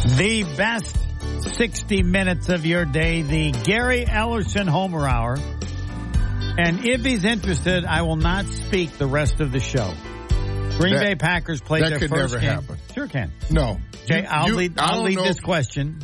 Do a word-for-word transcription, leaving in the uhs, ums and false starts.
The best sixty minutes of your day, the Gary Ellerson Homer Hour. And if he's interested, I will not speak the rest of the show. Green that, Bay Packers played that their could first never game. happen. Sure can. No. Okay, You, I'll you, lead, I'll lead this question.